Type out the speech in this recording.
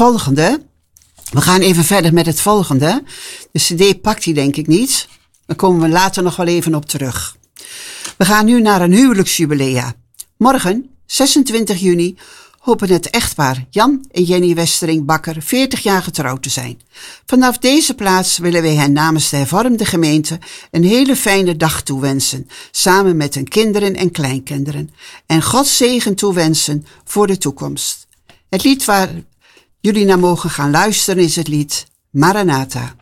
volgende. We gaan even verder met het volgende. De cd pakt hij denk ik niet. Daar komen we later nog wel even op terug. We gaan nu naar een huwelijksjubilea. Morgen, 26 juni, hopen het echtpaar Jan en Jenny Westering-Bakker 40 jaar getrouwd te zijn. Vanaf deze plaats willen wij hen namens de hervormde gemeente een hele fijne dag toewensen, samen met hun kinderen en kleinkinderen. En Gods zegen toewensen voor de toekomst. Het lied waar jullie naar mogen gaan luisteren is het lied Maranatha.